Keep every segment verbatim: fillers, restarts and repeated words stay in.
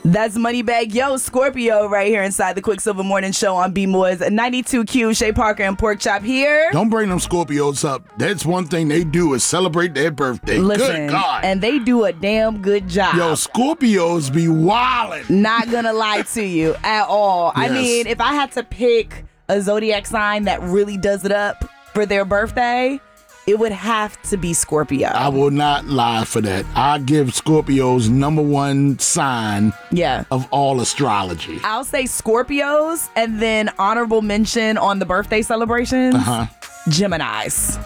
That's Moneybag Yo, Scorpio right here inside the Quicksilver Morning Show on B-Moy's ninety-two Q. Shay Parker and Pork Chop here. Don't bring them Scorpios up. That's one thing they do is celebrate their birthday. Listen, good God. And they do a damn good job. Yo, Scorpios be wildin'. Not gonna lie to you at all. Yes. I mean, if I had to pick a zodiac sign that really does it up for their birthday, it would have to be Scorpio. I will not lie for that. I give Scorpios number one sign yeah. of all astrology. I'll say Scorpios, and then honorable mention on the birthday celebrations, Uh-huh. Geminis.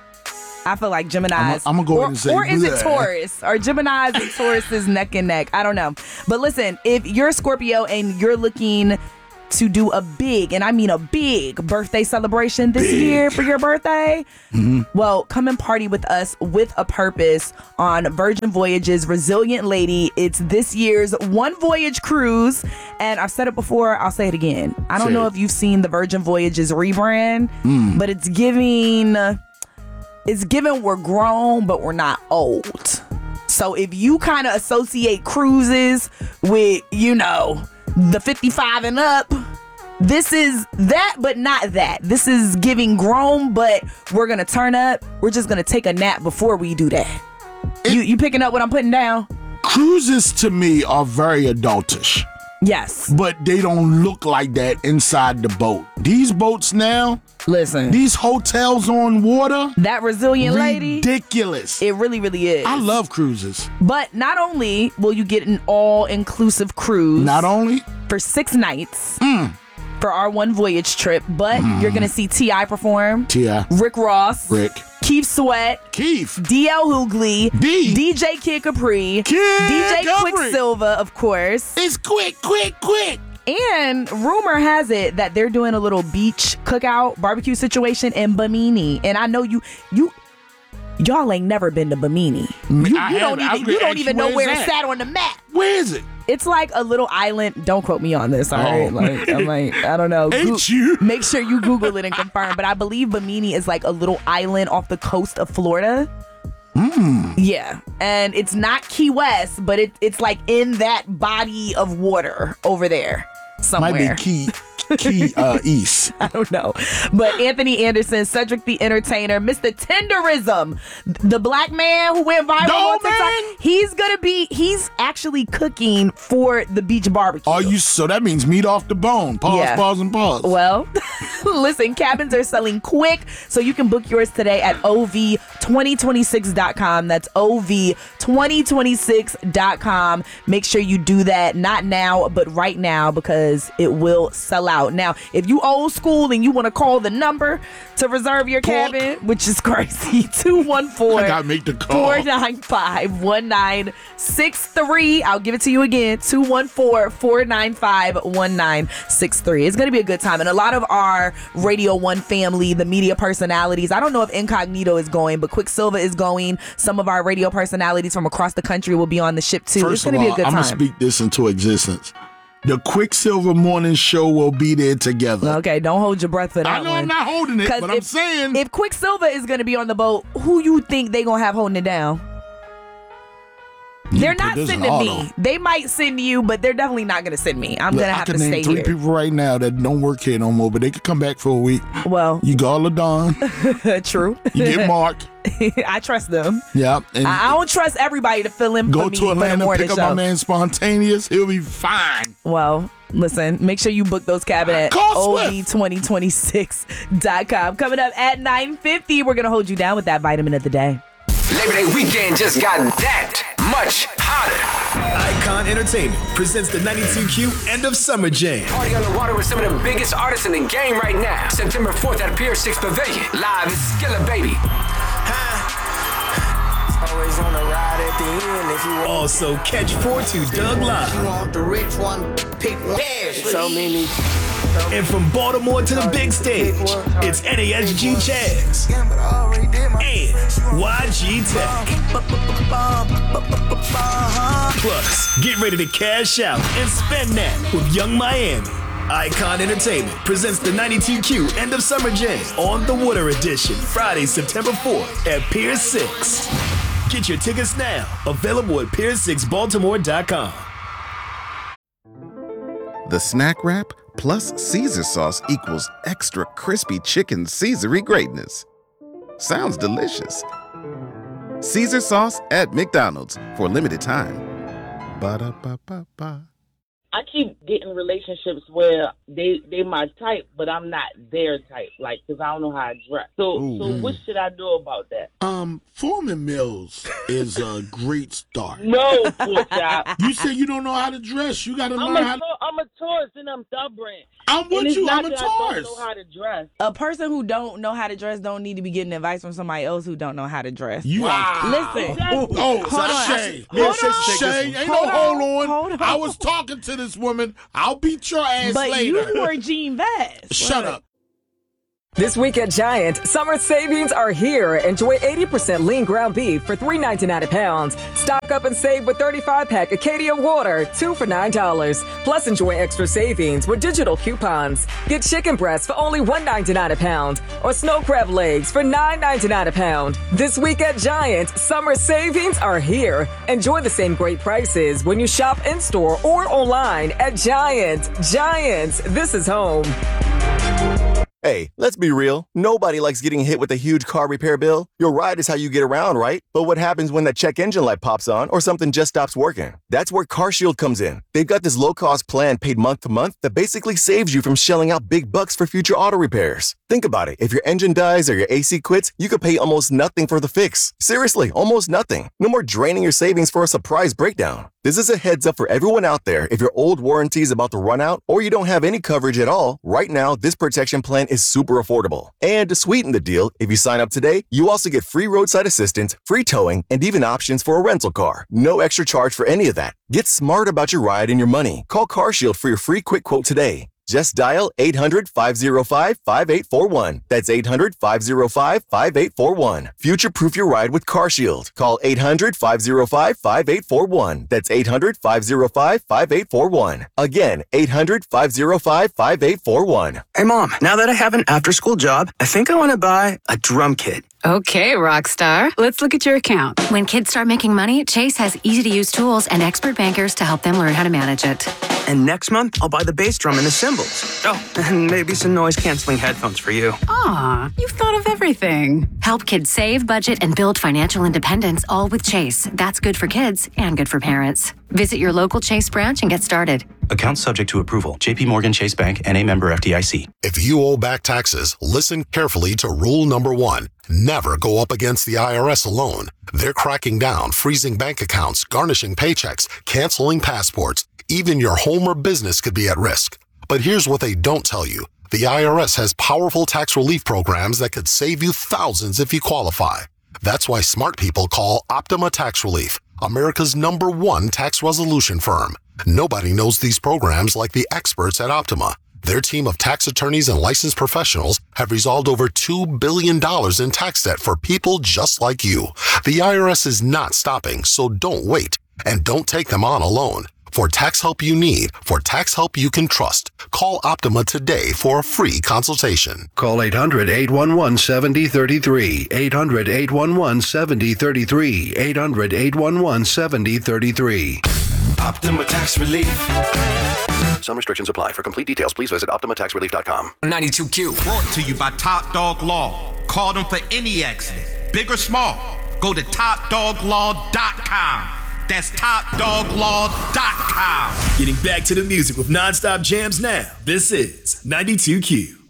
I feel like Geminis. I'm going to go or, ahead and say Or is bleh. it Taurus? Or Geminis and Taurus is neck and neck. I don't know. But listen, if you're a Scorpio and you're looking to do a big, and I mean a big birthday celebration this Big. year for your birthday, Mm-hmm. well, come and party with us with a purpose on Virgin Voyages Resilient Lady. It's this year's One Voyage cruise, and I've said it before, I'll say it again. I don't Say know it. if you've seen the Virgin Voyages rebrand, Mm. but it's giving, it's giving we're grown, but we're not old. So if you kind of associate cruises with, you know, the fifty-five and up, this is that, but not that. This is giving grown, but we're gonna turn up. We're just gonna take a nap before we do that. You you picking up what I'm putting down? Cruises to me are very adultish, Yes. but they don't look like that inside the boat. These boats now, Listen, these hotels on water, that resilient lady, ridiculous. it really, really is. I love cruises. But not only will you get an all-inclusive cruise, Not only for six nights for our One Voyage trip, but you're gonna see T I perform, T I, Rick Ross, Rick, Keith Sweat, Keith, D L Hughley, D. D J Kid Capri, Kid D J Capri. Quicksilver, of course. It's quick, quick, quick. And rumor has it that they're doing a little beach cookout barbecue situation in Bimini. And I know you, you, y'all ain't never been to Bimini. You, I you don't haven't. I was even, gonna you don't ask even you, know where's where that? it's at on the map. Where is it? It's like a little island. Don't quote me on this, all right? Oh. Like, I'm like, I don't know. Ain't Goo- you? Make sure you Google it and confirm. But I believe Bimini is like a little island off the coast of Florida. Mm. Yeah, and it's not Key West, but it, it's like in that body of water over there somewhere. Might be Key, Key uh, East. I don't know. But Anthony Anderson, Cedric the Entertainer, Mister Tenderism, the black man who went viral No, on TikTok, man. he's gonna be, he's actually cooking for the beach barbecue. Are you? So that means meat off the bone. Pause, Yeah. pause, and pause. Well, listen, cabins are selling quick, so you can book yours today at O V twenty twenty-six dot com. That's O V twenty twenty-six dot com. Make sure you do that, not now, but right now, because it will sell out. Now, if you old school and you want to call the number to reserve your Pork. cabin, which is crazy, two one four, I gotta make the call. four nine five, one nine six three. I'll give it to you again, two one four, four nine five, one nine six three. It's going to be a good time. And a lot of our Radio One family, the media personalities, I don't know if Incognito is going, but Quicksilver is going. Some of our radio personalities from across the country will be on the ship too. First it's going of to be all, a good I'm time. gonna speak this into existence. The Quicksilver Morning Show will be there together. Okay, don't hold your breath for that I know one. I'm not holding it, 'Cause but I'm if- saying If Quicksilver is going to be on the boat, who you think they going to have holding it down? You They're put not this in sending auto. me. They might send you, but they're definitely not going to send me. I'm Look, going to I have can to name stay three here. people right now that don't work here no more, but they could come back for a week. Well, You call LaDon, true. you get Mark, I trust them. yeah, and I, I don't trust everybody to fill in go for me to for the Atlanta, morning pick up show. my man Spontaneous. He'll be fine. Well, listen, make sure you book those cabin at Call O V twenty twenty-six dot com. Coming up at nine fifty, we're going to hold you down with that vitamin of the day. Labor Day weekend just got that much hotter. Icon Entertainment presents the ninety-two Q End of Summer Jam. Party on the water with some of the biggest artists in the game right now. September fourth at Pier six Pavilion. Live is Skilla Baby. Always on the ride at the end if you want. Also, catch four two Doug You Live. want the rich one, pick one. So many. And from Baltimore to the big stage, it's N A S G Jazz and Y G Tech. Plus, get ready to cash out and spend that with Young Miami. Icon Entertainment presents the ninety-two Q End of Summer Jam on the Water Edition, Friday, September fourth at Pier six. Get your tickets now, available at pier six baltimore dot com. The snack wrap plus Caesar sauce equals extra crispy chicken Caesar-y greatness. Sounds delicious. Caesar sauce at McDonald's for a limited time. Ba-da-ba-ba-ba. I keep getting relationships where they they my type, but I'm not their type, like, because I don't know how I dress. So, Ooh. so what should I do about that? Um, Foreman Mills is a great start. No, poor child. You say you don't know how to dress. You got to I'm learn a, how to... I'm a Taurus and I'm stubborn. I'm And with it's you. not I'm a that I don't Taurus. know how to dress. A person who don't know how to dress don't need to be getting advice from somebody else who don't know how to dress. You Wow. are... Listen. Exactly. Oh, Hold on. Shay. Hold Yeah, on. Shay, ain't Hold no on. hold on. Hold on. I was talking to this woman. I'll beat your ass But later. you wore jean vests. Shut up. This week at Giant, summer savings are here. Enjoy eighty percent lean ground beef for three ninety-nine a pound. Stock up and save with thirty-five pack Acadia water, two for nine dollars. Plus, enjoy extra savings with digital coupons. Get chicken breasts for only one ninety-nine a pound or snow crab legs for nine ninety-nine a pound. This week at Giant, summer savings are here. Enjoy the same great prices when you shop in-store or online at Giant. Giant, this is home. Hey, let's be real. Nobody likes getting hit with a huge car repair bill. Your ride is how you get around, right? But what happens when that check engine light pops on or something just stops working? That's where CarShield comes in. They've got this low-cost plan paid month to month that basically saves you from shelling out big bucks for future auto repairs. Think about it. If your engine dies or your A C quits, you could pay almost nothing for the fix. Seriously, almost nothing. No more draining your savings for a surprise breakdown. This is a heads up for everyone out there. If your old warranty is about to run out or you don't have any coverage at all, right now, this protection plan is super affordable. And to sweeten the deal, if you sign up today, you also get free roadside assistance, free towing, and even options for a rental car. No extra charge for any of that. Get smart about your ride and your money. Call CarShield for your free quick quote today. Just dial eight hundred, five oh five, five eight four one. That's eight hundred, five oh five, five eight four one. Future-proof your ride with CarShield. Call eight hundred, five oh five, five eight four one. That's eight hundred, five oh five, five eight four one. Again, eight hundred, five oh five, five eight four one. Hey, Mom, now that I have an after-school job, I think I want to buy a drum kit. Okay, Rockstar. Let's look at your account. When kids start making money, Chase has easy-to-use tools and expert bankers to help them learn how to manage it. And next month, I'll buy the bass drum and the cymbals. Oh, and maybe some noise-canceling headphones for you. Aw, you've thought of everything. Help kids save, budget, and build financial independence, all with Chase. That's good for kids and good for parents. Visit your local Chase branch and get started. Account subject to approval. J P Morgan Chase Bank, N A member F D I C. If you owe back taxes, listen carefully to rule number one. Never go up against the I R S alone. They're cracking down, freezing bank accounts, garnishing paychecks, canceling passports. Even your home or business could be at risk. But here's what they don't tell you. The I R S has powerful tax relief programs that could save you thousands if you qualify. That's why smart people call Optima Tax Relief, America's number one tax resolution firm. Nobody knows these programs like the experts at Optima. Their team of tax attorneys and licensed professionals have resolved over two billion dollars in tax debt for people just like you. The I R S is not stopping, so don't wait. And don't take them on alone. For tax help you need, for tax help you can trust, call Optima today for a free consultation. Call eight hundred, eight one one, seven oh three three. eight hundred, eight one one, seven oh three three. eight hundred, eight one one, seven oh three three. Optima Tax Relief. Some restrictions apply. For complete details, please visit Optima Tax Relief dot com. ninety-two Q. Brought to you by Top Dog Law. Call them for any accident, big or small. Go to top dog law dot com. That's top dog law dot com. Getting back to the music with nonstop jams now. This is ninety-two Q.